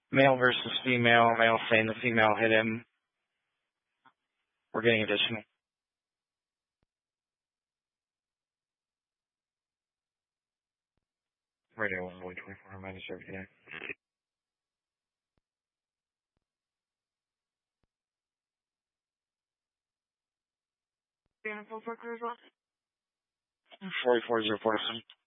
Male versus female. Male saying the female hit him. We're getting additional. Radio 1 Boy 24 minus every day. Full for cruise 44047.